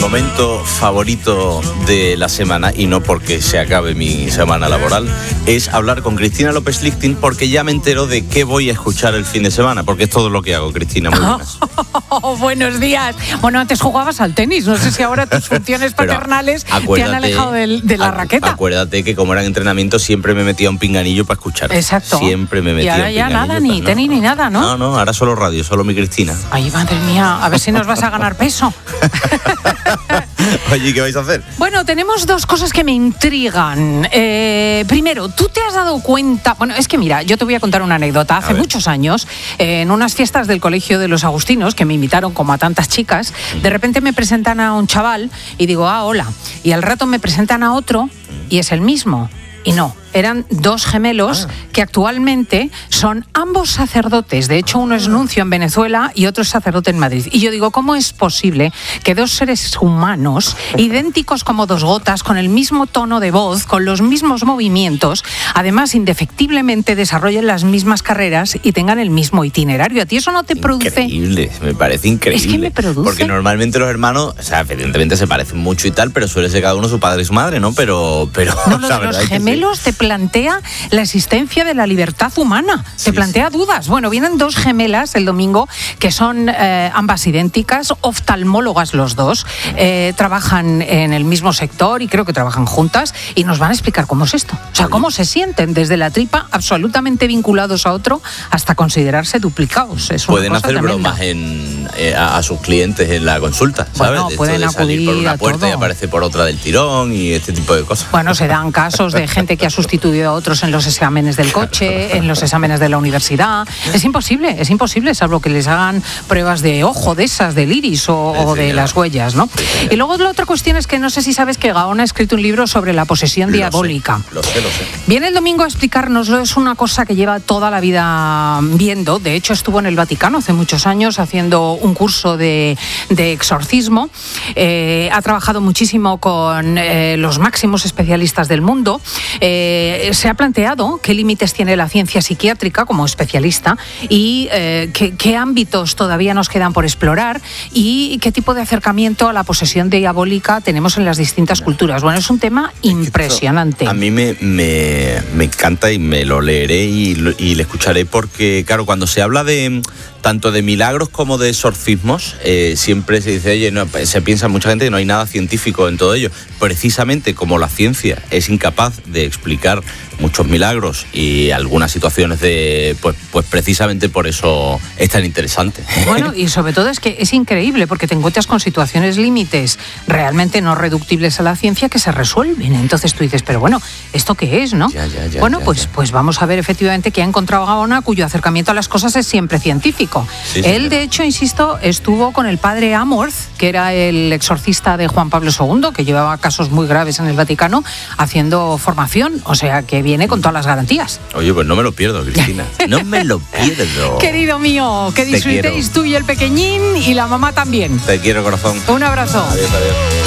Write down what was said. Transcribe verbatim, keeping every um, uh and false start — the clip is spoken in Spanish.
momento favorito de la semana, y no porque se acabe mi semana laboral, es hablar con Cristina López Lichting, porque ya me entero de qué voy a escuchar el fin de semana, porque es todo lo que hago, Cristina. Muy buenas. Oh, buenos días. Bueno, antes jugabas al tenis, no sé si ahora tus funciones paternales te han alejado de, de la raqueta. Acuérdate que como eran entrenamientos siempre me metía un pinganillo para escuchar. Exacto. Siempre me metía un pinganillo. Y ahora ya nada, ni no, tenis no, ni nada, ¿no? No, no, ahora solo radio, solo mi Cristina. Ay, madre mía, a ver si nos vas a ganar peso. Oye, ¿qué vais a hacer? Bueno, tenemos dos cosas que me intrigan. Eh, primero, ¿tú te has dado cuenta? Bueno, es que mira, yo te voy a contar una anécdota. Hace muchos años, eh, en unas fiestas del Colegio de los Agustinos, que me invitaron como a tantas chicas, de repente me presentan a un chaval y digo, ah, hola. Y al rato me presentan a otro y es el mismo. Y no, eran dos gemelos ah. que actualmente son ambos sacerdotes. De hecho, uno es nuncio en Venezuela y otro es sacerdote en Madrid. Y yo digo, ¿cómo es posible que dos seres humanos, idénticos como dos gotas, con el mismo tono de voz, con los mismos movimientos, además indefectiblemente desarrollen las mismas carreras y tengan el mismo itinerario? ¿A ti eso no te produce? Increíble, me parece increíble. Es que me produce. Porque normalmente los hermanos, o sea, evidentemente se parecen mucho y tal, pero suele ser cada uno su padre y su madre, ¿no? Pero, pero no, lo de los gemelos te plantea la existencia de la libertad humana, sí, te plantea sí. dudas. Bueno, vienen dos gemelas el domingo que son eh, ambas idénticas, oftalmólogas los dos, eh, trabajan en el mismo sector y creo que trabajan juntas y nos van a explicar cómo es esto. O sea, cómo se sienten desde la tripa, absolutamente vinculados a otro, hasta considerarse duplicados. Es una pueden cosa hacer tremenda. bromas en, eh, a, a sus clientes en la consulta, ¿sabes? Bueno, pueden de salir por una puerta todo. Y aparece por otra del tirón y este tipo de cosas. Bueno, se dan casos de gente que ha sustituido a otros en los exámenes del coche, en los exámenes de la universidad. Es imposible, es imposible, salvo que les hagan pruebas de ojo, de esas, del iris o, o de las huellas, ¿no? Y luego la otra cuestión es que no sé si sabes que Gaona ha escrito un libro sobre la posesión lo diabólica. Sé, lo sé, lo sé. Viene el domingo a explicárnoslo, es una cosa que lleva toda la vida viendo. De hecho, estuvo en el Vaticano hace muchos años haciendo un curso de, de exorcismo. Eh, ha trabajado muchísimo con eh, los máximos especialistas del mundo. Eh, se ha planteado qué límites tiene la ciencia psiquiátrica como especialista y eh, qué, qué ámbitos todavía nos quedan por explorar y qué tipo de acercamiento a la posesión diabólica tenemos en las distintas culturas. Bueno, es un tema impresionante. A mí me, me, me encanta y me lo leeré y, lo, y le escucharé porque, claro, cuando se habla de tanto de milagros como de exorcismos, eh, siempre se dice, oye, no, se piensa mucha gente que no hay nada científico en todo ello. Precisamente como la ciencia es incapaz de explicar muchos milagros y algunas situaciones de, pues, pues precisamente por eso es tan interesante. Bueno, y sobre todo es que es increíble porque te encuentras con situaciones límites realmente no reductibles a la ciencia que se resuelven. Entonces tú dices, pero bueno, ¿esto qué es, no? Ya, ya, ya, bueno, ya, pues, ya. pues vamos a ver efectivamente que ha encontrado Gaona, cuyo acercamiento a las cosas es siempre científico. Sí, Él, sí, de hecho, insisto, estuvo con el padre Amorth, que era el exorcista de Juan Pablo segundo, que llevaba casos muy graves en el Vaticano, haciendo formación, o sea, que viene con todas las garantías. Oye, pues no me lo pierdo, Cristina. No me lo pierdo. Querido mío, que disfrutéis tú y el pequeñín y la mamá también. Te quiero, corazón. Un abrazo. Adiós, adiós.